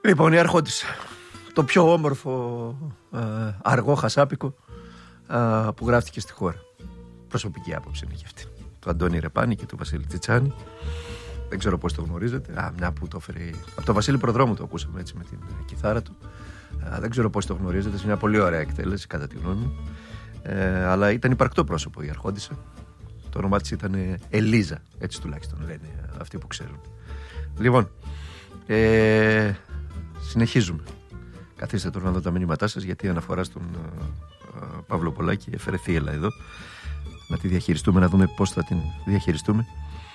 Λοιπόν, η Αρχόντισσα. Το πιο όμορφο αργό χασάπικο που γράφτηκε στη χώρα. Προσωπική άποψη είναι και αυτή. Του Αντώνη Ρεπάνη και του Βασίλη Τσιτσάνη. Δεν ξέρω πώς το γνωρίζετε. Μια που το έφερε. Από τον Βασίλη Προδρόμου το ακούσαμε έτσι με την κιθάρα του. Δεν ξέρω πώς το γνωρίζετε. Είναι μια πολύ ωραία εκτέλεση, κατά τη γνώμη μου. Αλλά ήταν υπαρκτό πρόσωπο η Αρχόντισσα. Το όνομά της ήταν Ελίζα. Έτσι τουλάχιστον λένε αυτοί που ξέρουν. Λοιπόν, συνεχίζουμε. Καθίστε τώρα να δω τα μηνύματά σας, γιατί η αναφορά στον Παύλο Πολάκη έφερε θύελα εδώ. Να τη διαχειριστούμε, να δούμε πώς θα την διαχειριστούμε.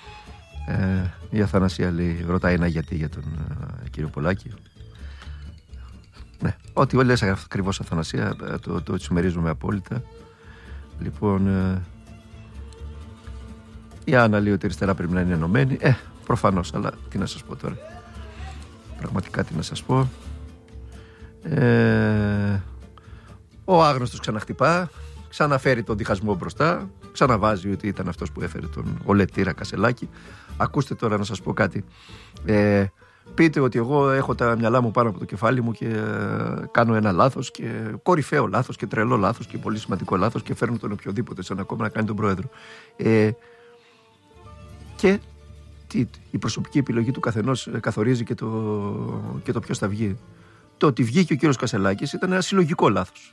Η Αθανασία λέει, ρωτάει ένα γιατί για τον κύριο Πολάκη. Ναι, ό,τι λες ακριβώς, Αθανασία, το συμμερίζουμε απόλυτα. Λοιπόν, η Άννα λέει ότι η αριστερά πρέπει να είναι ενωμένη. Προφανώς, αλλά τι να σας πω τώρα. Πραγματικά τι να σας πω. Ο άγνωστος ξαναχτυπά, ξαναφέρει τον διχασμό μπροστά, ξαναβάζει ότι ήταν αυτός που έφερε τον Ολετήρα Κασελάκη. Ακούστε τώρα να σας πω κάτι. Πείτε ότι εγώ έχω τα μυαλά μου πάνω από το κεφάλι μου και κάνω ένα λάθος και κορυφαίο λάθος και τρελό λάθος και πολύ σημαντικό λάθος και φέρνω τον οποιοδήποτε σαν ακόμα να κάνει τον πρόεδρο. Και η προσωπική επιλογή του καθενός καθορίζει και το ποιος θα βγει. Το ότι βγήκε ο κύριος Κασελάκης ήταν ένα συλλογικό λάθος.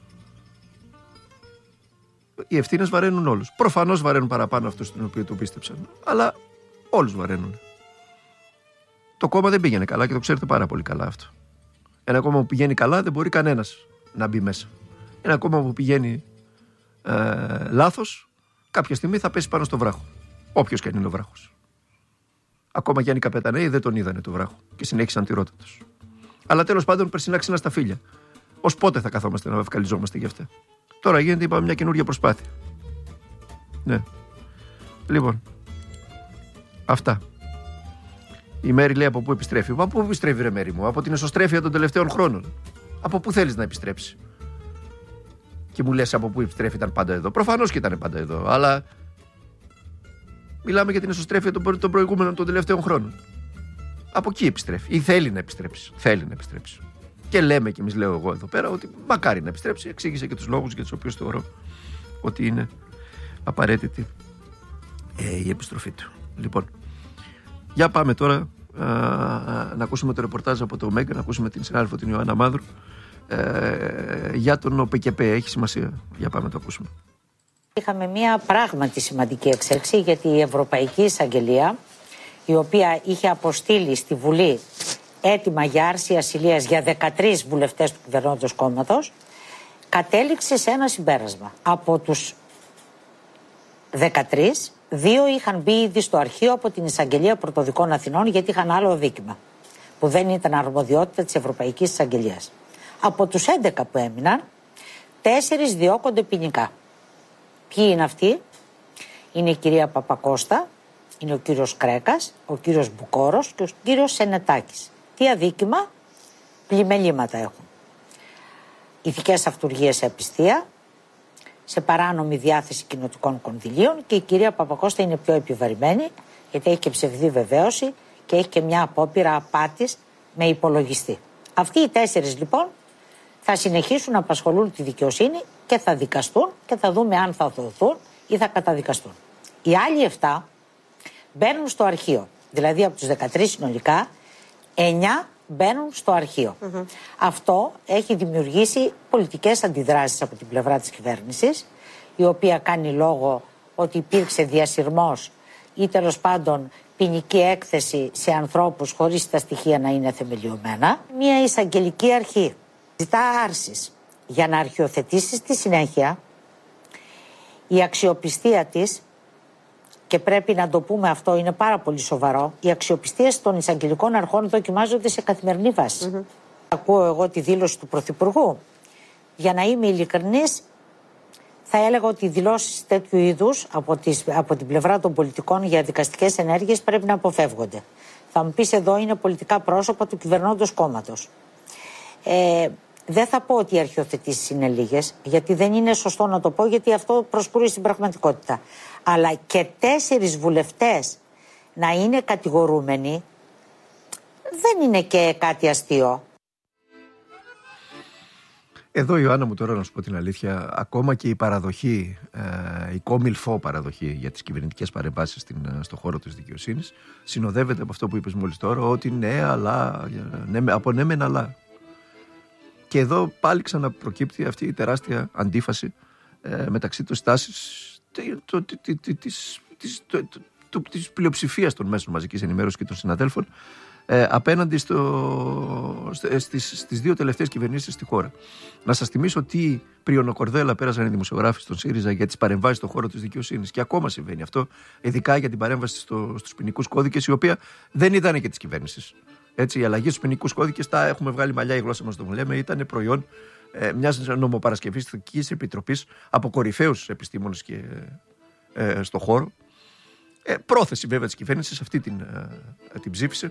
Οι ευθύνες βαραίνουν όλους. Προφανώς βαραίνουν παραπάνω αυτούς τον οποίο το πίστεψαν. Αλλά όλους βαραίνουν. Το κόμμα δεν πήγαινε καλά και το ξέρετε πάρα πολύ καλά αυτό. Ένα κόμμα που πηγαίνει καλά δεν μπορεί κανένας να μπει μέσα. Ένα κόμμα που πηγαίνει λάθος, κάποια στιγμή θα πέσει πάνω στο βράχο. Όποιος και αν είναι ο βράχος. Ακόμα και αν οι καπεταναίοι δεν τον είδανε το βράχο και συνέχισαν τη ρότα τους. Αλλά τέλος πάντων περσινά ξύνα στα φύλλα. Ως πότε θα καθόμαστε να ευκαλιζόμαστε γι' αυτά. Τώρα γίνεται, είπαμε, μια καινούργια προσπάθεια. Ναι. Λοιπόν. Αυτά. Η Μέρη λέει από πού επιστρέφει. Από πού επιστρέφει, ρε Μέρη μου? Από την εσωστρέφεια των τελευταίων χρόνων. Από πού θέλεις να επιστρέψει? Και μου λες από πού επιστρέφει, ήταν πάντα εδώ. Προφανώς και ήταν πάντα εδώ. Αλλά μιλάμε για την εσωστρέφεια των προηγούμενων των τελευταίων χρόνων. Από εκεί επιστρέφει. Ή θέλει να επιστρέψει. Θέλει να επιστρέψει. Και λέμε κι εμείς, λέω εγώ εδώ πέρα, ότι μακάρι να επιστρέψει. Εξήγησε και τους λόγους για τους οποίους θεωρώ ότι είναι απαραίτητη η επιστροφή του. Λοιπόν, για πάμε τώρα να ακούσουμε το ρεπορτάζ από το ΟΜΕΓΑ, να ακούσουμε την συνάδελφο την Ιωάννα Μαύρου για τον ΟΠΚΠ. Έχει σημασία. Για πάμε να το ακούσουμε. Είχαμε μια πράγματι σημαντική εξέλιξη, γιατί η Ευρωπαϊκή Εισαγγελία, η οποία είχε αποστείλει στη Βουλή έτοιμα για άρση ασυλίας για 13 βουλευτές του κυβερνώντος κόμματος, κατέληξε σε ένα συμπέρασμα. Από τους 13, 2 είχαν μπει ήδη στο αρχείο από την Εισαγγελία Πρωτοδικών Αθηνών, γιατί είχαν άλλο δίκημα, που δεν ήταν αρμοδιότητα της Ευρωπαϊκής Εισαγγελίας. Από τους 11 που έμειναν, 4 διώκονται ποινικά. Ποιοι είναι αυτοί? Είναι η κυρία Παπακώστα, είναι ο κύριος Κρέκας, ο κύριος Μπουκόρος και ο κύριος Σενετάκης. Τι αδίκημα? Πλημελήματα έχουν. Ηθικές αυτουργίες σε απιστία, σε παράνομη διάθεση κοινοτικών κονδυλίων, και η κυρία Παπακώστα είναι πιο επιβαρημένη, γιατί έχει και ψευδή βεβαίωση και έχει και μια απόπειρα απάτης με υπολογιστή. Αυτοί οι 4 λοιπόν θα συνεχίσουν να απασχολούν τη δικαιοσύνη και θα δικαστούν και θα δούμε αν θα δοθούν ή θα καταδικαστούν. Οι άλλοι 7 μπαίνουν στο αρχείο. Δηλαδή από τους 13 συνολικά, 9 μπαίνουν στο αρχείο. Αυτό έχει δημιουργήσει πολιτικές αντιδράσεις από την πλευρά της κυβέρνησης, η οποία κάνει λόγο ότι υπήρξε διασυρμός ή τέλος πάντων ποινική έκθεση σε ανθρώπους χωρίς τα στοιχεία να είναι θεμελιωμένα. Μια εισαγγελική αρχή ζητά άρσεις για να αρχιοθετήσει στη συνέχεια η αξιοπιστία της. Και πρέπει να το πούμε αυτό, είναι πάρα πολύ σοβαρό. Οι αξιοπιστίες των εισαγγελικών αρχών δοκιμάζονται σε καθημερινή βάση. Ακούω εγώ τη δήλωση του Πρωθυπουργού. Για να είμαι ειλικρινής, θα έλεγα ότι οι δηλώσεις τέτοιου είδους από την πλευρά των πολιτικών για δικαστικές ενέργειες πρέπει να αποφεύγονται. Θα μου πεις, εδώ είναι πολιτικά πρόσωπα του κυβερνώντος κόμματος. Δεν θα πω ότι οι αρχιοθετήσεις είναι λίγες, γιατί δεν είναι σωστό να το πω, γιατί αυτό προσκρούει στην πραγματικότητα. Αλλά και 4 βουλευτές να είναι κατηγορούμενοι δεν είναι και κάτι αστείο. Εδώ, Ιωάννα μου, τώρα να σου πω την αλήθεια, ακόμα και η παραδοχή, η κόμιλφό παραδοχή για τις κυβερνητικές παρεμβάσεις στον χώρο της δικαιοσύνης, συνοδεύεται από αυτό που είπες μόλις τώρα, ότι ναι, αλλά, από ναι μεν αλλά. Και εδώ πάλι ξαναπροκύπτει αυτή η τεράστια αντίφαση μεταξύ της τάσης της πλειοψηφίας των μέσων μαζικής ενημέρωσης και των συναδέλφων απέναντι στις δύο τελευταίες κυβερνήσεις στη χώρα. Να σας θυμίσω τι πριονοκορδέλα πέρασαν οι δημοσιογράφοι στον ΣΥΡΙΖΑ για τις παρεμβάσεις στον χώρο της δικαιοσύνης. Και ακόμα συμβαίνει αυτό, ειδικά για την παρέμβαση στους ποινικούς κώδικες, η οποία δεν ήταν και της κυβέρνησης. Έτσι, η αλλαγή στους ποινικούς κώδικες, τα έχουμε βγάλει μαλλιά η γλώσσα μας, το λέμε, ήταν προϊόν μιας νομοπαρασκευιστικής επιτροπής από κορυφαίους επιστήμονες και στον χώρο. Πρόθεση βέβαια της κυβέρνησης, αυτή την ψήφισε.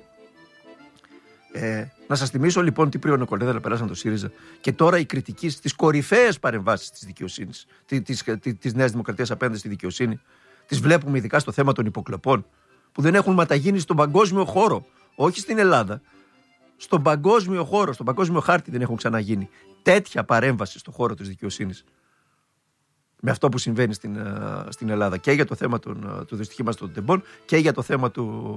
Να σας θυμίσω λοιπόν τι πριονοκορδέλα περάσαν το ΣΥΡΙΖΑ και τώρα η κριτική στις κορυφαίες παρεμβάσεις της δικαιοσύνης, της Νέας Δημοκρατίας απέναντι στη δικαιοσύνη, τις βλέπουμε ειδικά στο θέμα των υποκλοπών, που δεν έχουν ματαγίνει στον παγκόσμιο χώρο, όχι στην Ελλάδα. Στον παγκόσμιο χώρο, στον παγκόσμιο χάρτη δεν έχουν ξαναγίνει τέτοια παρέμβαση στον χώρο της δικαιοσύνης με αυτό που συμβαίνει στην Ελλάδα, και για το θέμα του δυστυχήματος των τεμπών και για το θέμα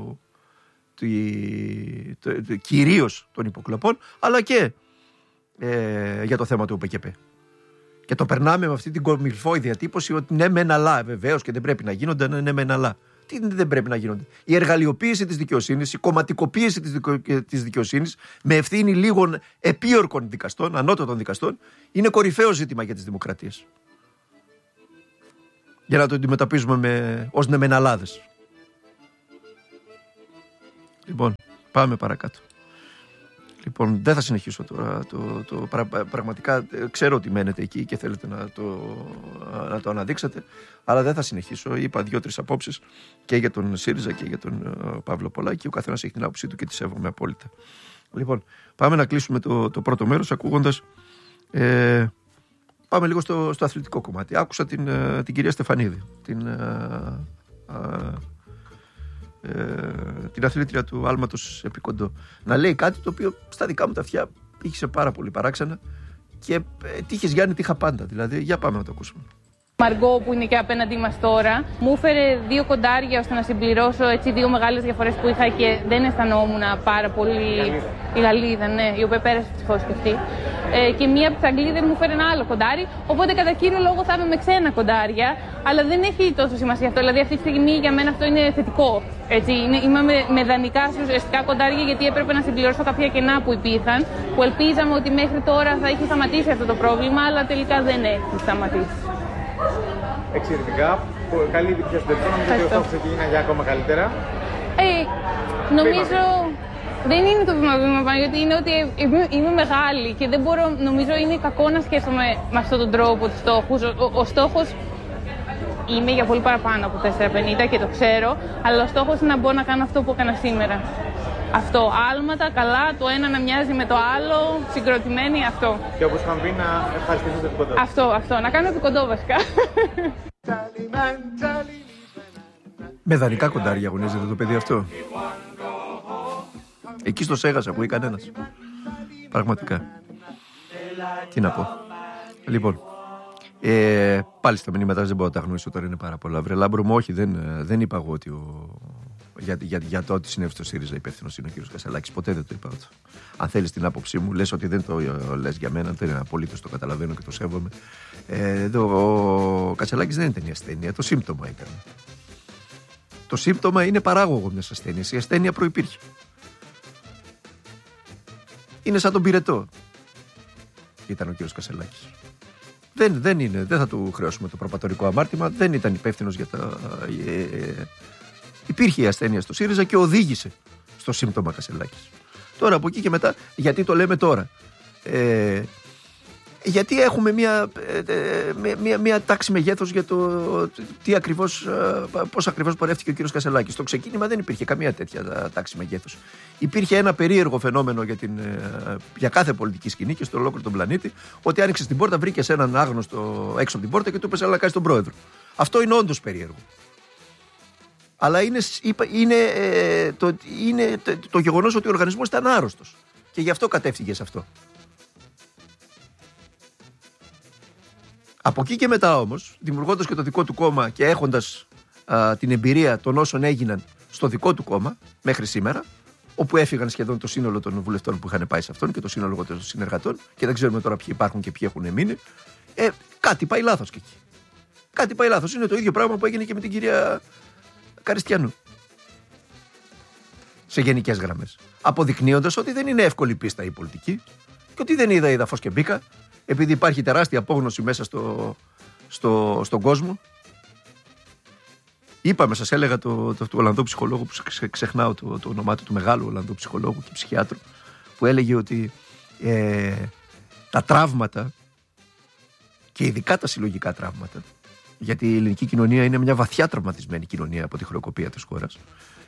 κυρίως των υποκλοπών, αλλά και για το θέμα του ΟΠΚΠ. Και το περνάμε με αυτή την κομιλφόη διατύπωση ότι ναι μεν αλλά, βεβαίως, και δεν πρέπει να γίνονται, ναι μεν αλλά. Τι δεν πρέπει να γίνονται? Η εργαλειοποίηση της δικαιοσύνης, η κομματικοποίηση της δικαιοσύνης με ευθύνη λίγων επίορκων δικαστών, ανώτατων δικαστών, είναι κορυφαίο ζήτημα για τις δημοκρατίες. Για να το αντιμετωπίζουμε ως νεμεναλάδες. Λοιπόν, πάμε παρακάτω. Λοιπόν, δεν θα συνεχίσω τώρα. Πραγματικά ξέρω ότι μένετε εκεί και θέλετε να το αναδείξετε, αλλά δεν θα συνεχίσω. Είπα 2-3 απόψεις και για τον ΣΥΡΙΖΑ και για τον Παύλο Πολάκη. Ο καθένας έχει την άποψή του και τη σέβομαι απόλυτα. Λοιπόν, πάμε να κλείσουμε το πρώτο μέρος ακούγοντας. Πάμε λίγο στο αθλητικό κομμάτι. Άκουσα την κυρία Στεφανίδη, την αθλήτρια του άλματος επί κοντό, να λέει κάτι το οποίο στα δικά μου τα αυτιά είχε πάρα πολύ παράξενα και τύχες Γιάννη, τύχα πάντα. Δηλαδή, για πάμε να το ακούσουμε. Μαργκό, που είναι και απέναντί μας τώρα, μου έφερε 2 κοντάρια ώστε να συμπληρώσω έτσι 2 μεγάλες διαφορές που είχα και δεν αισθανόμουν πάρα πολύ. Η Γαλλίδα, ναι, η οποία πέρασε ευτυχώς και αυτή. Και μία από τις Αγγλίδες μου φέρε ένα άλλο κοντάρι. Οπότε κατά κύριο λόγο θα είμαι με ξένα κοντάρια, αλλά δεν έχει τόσο σημασία αυτό. Δηλαδή, αυτή τη στιγμή για μένα αυτό είναι θετικό. Έτσι, είμαι με δανεικά ουσιαστικά κοντάρια, γιατί έπρεπε να συμπληρώσω κάποια κενά που υπήρχαν, που ελπίζαμε ότι μέχρι τώρα θα είχε σταματήσει αυτό το πρόβλημα, αλλά τελικά δεν έχει σταματήσει. Εξαιρετικά. Καλή επιτυχία στο τελικό. Νομίζω ότι ο στόχος εκεί είναι για ακόμα καλύτερα. Νομίζω δεν είναι το βήμα πάνω, γιατί είναι ότι είμαι μεγάλη και δεν μπορώ, νομίζω είναι κακό να σκέφτομαι με αυτόν τον τρόπο τους στόχους. Ο στόχος είμαι για πολύ παραπάνω από 4,50 και το ξέρω, αλλά ο στόχος είναι να μπορώ να κάνω αυτό που έκανα σήμερα. Αυτό, άλματα, καλά, το ένα να μοιάζει με το άλλο, συγκροτημένοι, αυτό. Και όπως είχαμε πει, να ευχαριστήσω το επικοντό. Αυτό, να κάνω επικοντό βασικά. Με δανεικά κοντάρια αγωνίζεται το παιδί αυτό. Εκεί στο Σέγας ακούει κανένας. Πραγματικά. Τι να πω. Λοιπόν, πάλι στα μηνύματα δεν μπορώ να τα γνωρίσω τώρα, είναι πάρα πολλά. Βρε Λάμπρο μου, όχι, δεν είπα εγώ ότι για το ότι συνέβη στο ΣΥΡΙΖΑ υπεύθυνος είναι ο κ. Κασελάκης. Ποτέ δεν το είπα αυτό. Αν θέλεις την άποψή μου, λες ότι δεν το λες για μένα, δεν είναι απολύτως, το καταλαβαίνω και το σέβομαι. Ο Κασελάκης δεν ήταν η ασθένεια, το σύμπτωμα ήταν. Το σύμπτωμα είναι παράγωγο μιας ασθένειας. Η ασθένεια προϋπήρχε. Είναι σαν τον πυρετό. Ήταν ο κ. Κασελάκης. Δεν θα του χρεώσουμε το προπατορικό αμάρτημα. Δεν ήταν υπεύθυνος για τα. Υπήρχε η ασθένεια στο ΣΥΡΙΖΑ και οδήγησε στο σύμπτωμα Κασελάκης. Τώρα από εκεί και μετά, γιατί το λέμε τώρα? Γιατί έχουμε μια τάξη μεγέθους για το πώς ακριβώς πορεύτηκε ο κύριος Κασελάκης. Στο ξεκίνημα δεν υπήρχε καμία τέτοια τάξη μεγέθους. Υπήρχε ένα περίεργο φαινόμενο για κάθε πολιτική σκηνή και στο ολόκληρο τον πλανήτη, ότι άνοιξες την πόρτα, βρήκες έναν άγνωστο έξω από την πόρτα και του είπες έλα να κάνεις τον πρόεδρο. Αυτό είναι όντως περίεργο. Αλλά είναι το γεγονός ότι ο οργανισμός ήταν άρρωστος. Και γι' αυτό κατέφυγε σε αυτό. Από εκεί και μετά όμως, δημιουργώντας και το δικό του κόμμα και έχοντας την εμπειρία των όσων έγιναν στο δικό του κόμμα μέχρι σήμερα, όπου έφυγαν σχεδόν το σύνολο των βουλευτών που είχαν πάει σε αυτόν και το σύνολο των συνεργατών, και δεν ξέρουμε τώρα ποιοι υπάρχουν και ποιοι έχουν μείνει, κάτι πάει λάθος και εκεί. Κάτι πάει λάθος. Είναι το ίδιο πράγμα που έγινε και με την κυρία Καριστιανού. Σε γενικές γραμμές. Αποδεικνύοντας ότι δεν είναι εύκολη πίστα η πολιτική και ότι δεν είδα φως και μπήκα, επειδή υπάρχει τεράστια απόγνωση μέσα στον κόσμο. Είπαμε, σας έλεγα του Ολλανδού ψυχολόγου, που ξεχνάω το όνομά του μεγάλου Ολλανδού ψυχολόγου και ψυχιάτρου, που έλεγε ότι τα τραύματα, και ειδικά τα συλλογικά τραύματα, γιατί η ελληνική κοινωνία είναι μια βαθιά τραυματισμένη κοινωνία από τη χρεοκοπία της χώρας,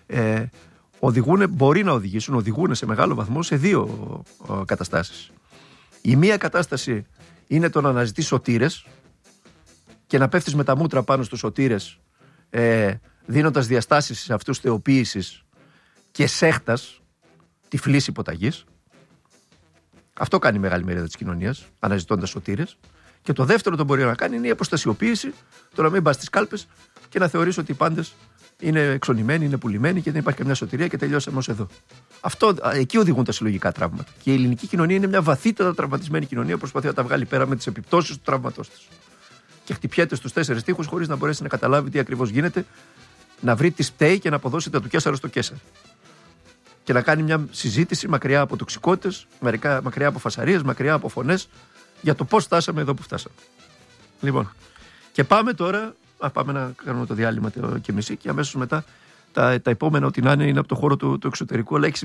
οδηγούν σε μεγάλο βαθμό σε δύο καταστάσεις. Η μία κατάσταση είναι το να αναζητείς σωτήρες και να πέφτεις με τα μούτρα πάνω στους σωτήρες, δίνοντας διαστάσεις σε αυτούς θεοποίησης και σέχτας, τυφλής υποταγής. Αυτό κάνει η μεγάλη μερίδα της κοινωνίας, αναζητώντας σωτήρες. Και το δεύτερο το μπορεί να κάνει είναι η αποστασιοποίηση, το να μην πας στις κάλπες και να θεωρείς ότι οι πάντες είναι εξονημένοι, είναι πουλημένοι και δεν υπάρχει καμιά σωτηρία και τελειώσαμε ως εδώ. Εκεί οδηγούν τα συλλογικά τραύματα. Και η ελληνική κοινωνία είναι μια βαθύτερα τραυματισμένη κοινωνία που προσπαθεί να τα βγάλει πέρα με τις επιπτώσεις του τραύματός της. Και χτυπιέται στους 4 τοίχους χωρίς να μπορέσει να καταλάβει τι ακριβώς γίνεται, να βρει τι φταίει και να αποδώσει τα του Καίσαρα στο Καίσαρο. Και να κάνει μια συζήτηση μακριά από τοξικότητες, μακριά από φασαρίες, μακριά από φωνές, για το πώς φτάσαμε εδώ που φτάσαμε. Λοιπόν, και πάμε τώρα, πάμε να κάνουμε το διάλειμμα και μισή, και αμέσως μετά τα επόμενα, ό,τι να είναι από το χώρο του εξωτερικού, αλλά έχει